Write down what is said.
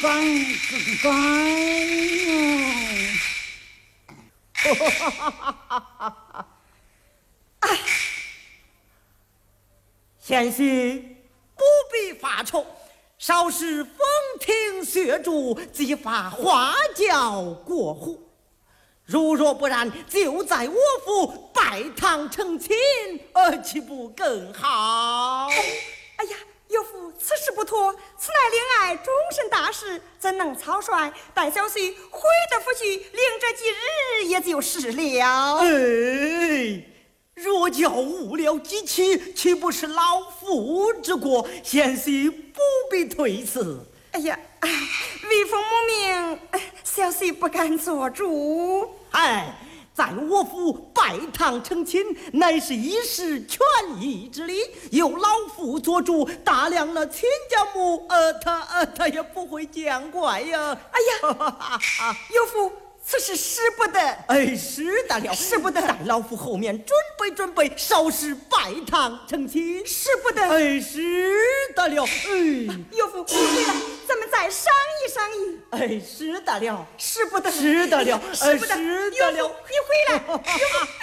贤婿不必发愁，稍事风停雪住，即发花轿过户。如若不然，就在我府拜堂成亲，岂不更好？ 哎呀，岳父，此事不妥，此乃恋爱终身大事，怎能草率？待小婿回得府去，领这几日也就是了。 若叫误了机器，岂不是老夫之过？贤婿不必推辞。 哎呀，威风母命，小婿不敢做主。 在我府拜堂成亲，乃是一时权宜之理，有老夫做主，打量了亲家母，他也不会见怪呀。 哎呀，岳父，此事使不得。 使得了， 使不得。 待老夫后面准备，稍事拜堂成亲。 使不得。 使得了。 岳父，你回来，咱们再商议商议。 使得了。 使不得。 使得了。 使不得。 使得了。 岳父，你回来。岳父。